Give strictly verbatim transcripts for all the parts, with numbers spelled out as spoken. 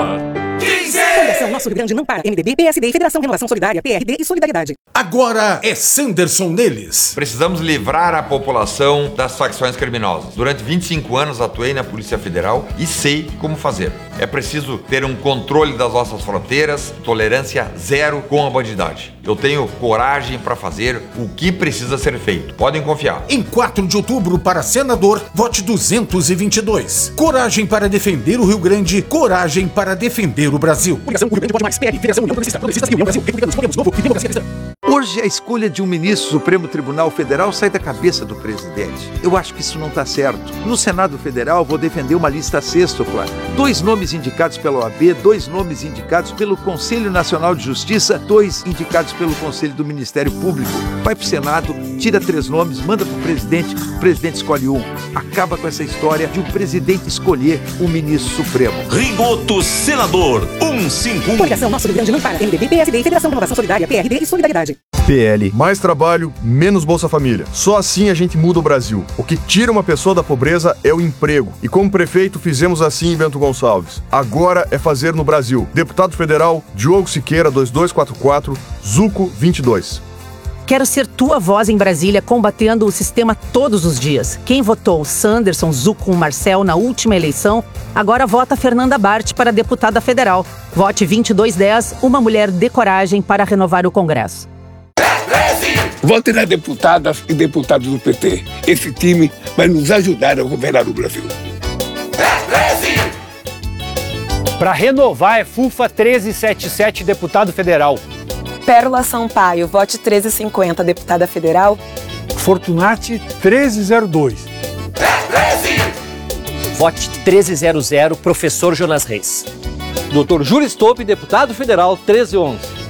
Coligação Nosso Rio Grande não para. M D B, P S D, Federação Renovação Solidária, P R D e Solidariedade. Agora é Sanderson neles. Precisamos livrar a população das facções criminosas. Durante vinte e cinco anos atuei na Polícia Federal e sei como fazer. É preciso ter um controle das nossas fronteiras, tolerância zero com a bandidagem. Eu tenho coragem para fazer o que precisa ser feito. Podem confiar. Em quatro de outubro, para senador, vote duzentos e vinte e dois. Coragem para defender o Rio Grande, coragem para defender o Brasil. Coligação Rio Grande pode mais. P R, Federação União Progressista, Progressistas e União Brasil. Republicanos, Podemos, Novo e Democracia Cristã. Hoje a escolha de um ministro do Supremo Tribunal Federal sai da cabeça do presidente. Eu acho que isso não está certo. No Senado Federal vou defender uma lista sextupla. Dois nomes indicados pela O A B, dois nomes indicados pelo Conselho Nacional de Justiça, dois indicados pelo Conselho do Ministério Público. Vai pro Senado, tira três nomes, manda pro presidente, o presidente escolhe um. Acaba com essa história de o presidente escolher o ministro supremo. Rigoto Senador cento e cinquenta e um. Coligação Nosso Rio Grande não para. M D B, P S D, Federação Renovação Solidária, P R D e Solidariedade. P L. Mais trabalho, menos Bolsa Família. Só assim a gente muda o Brasil. O que tira uma pessoa da pobreza é o emprego. E como prefeito fizemos assim em Bento Gonçalves. Agora é fazer no Brasil. Deputado Federal, Diogo Siqueira, dois dois quatro quatro, Zuco vinte e dois. Quero ser tua voz em Brasília, combatendo o sistema todos os dias. Quem votou Sanderson, Zuco, Marcel na última eleição, agora vota Fernanda Bart para deputada federal. Vote vinte e dois dez, uma mulher de coragem para renovar o Congresso. Vote nas deputadas e deputados do P T. Esse time vai nos ajudar a governar o Brasil. Para renovar é FUFA treze setenta e sete, deputado federal. Pérola Sampaio, vote treze cinquenta, deputada federal. Fortunati treze zero dois. Vote treze zero zero, professor Jonas Reis. doutor Júlio Stolpe, deputado federal, treze onze.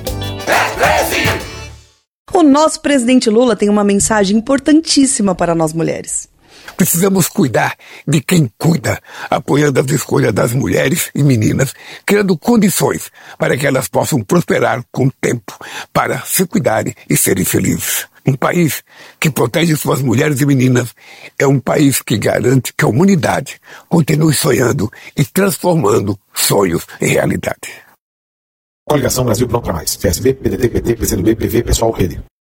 O nosso presidente Lula tem uma mensagem importantíssima para nós mulheres. Precisamos cuidar de quem cuida, apoiando as escolhas das mulheres e meninas, criando condições para que elas possam prosperar com o tempo, para se cuidarem e serem felizes. Um país que protege suas mulheres e meninas é um país que garante que a humanidade continue sonhando e transformando sonhos em realidade. Coligação Brasil Pronto para Mais. P S B, P D T, P T, P C do B, P V, Pessoal, Rede.